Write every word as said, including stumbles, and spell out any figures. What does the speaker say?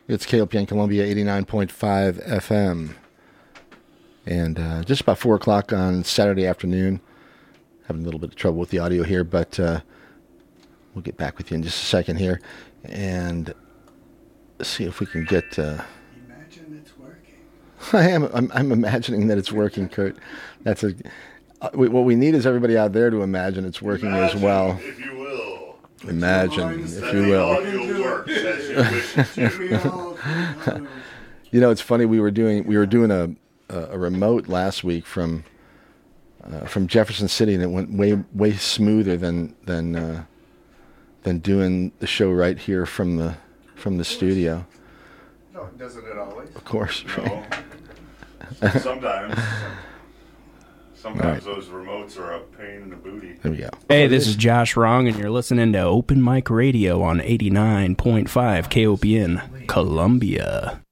It's K O P N Columbia eighty-nine point five F M. And uh, just about four o'clock on Saturday afternoon. Having a little bit of trouble with the audio here, but uh, we'll get back with you in just a second here. And see if we can get... Uh, Imagine it's working. I am. I'm, I'm imagining that it's working, Kurt. That's a... Uh, we, what we need is everybody out there to imagine it's working imagine, as well. If you will. Imagine, if you will. Audio works as you wish it to. You know, it's funny. We were doing we were doing a a, a remote last week from uh, from Jefferson City, and it went way way smoother than than uh, than doing the show right here from the from the studio. No, doesn't it always? Of course. No. Sometimes. Sometimes right. Those remotes are a pain in the booty. There we go. Hey, this is Josh Wrong, and you're listening to Open Mic Radio on eighty-nine point five K O P N, Columbia.